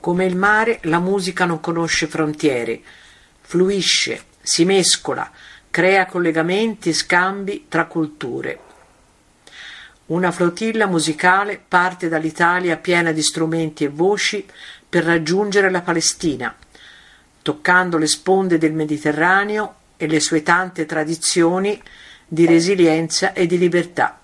Come il mare, la musica non conosce frontiere, fluisce, si mescola, crea collegamenti e scambi tra culture. Una flotilla musicale parte dall'Italia piena di strumenti e voci per raggiungere la Palestina, toccando le sponde del Mediterraneo e le sue tante tradizioni di resilienza e di libertà.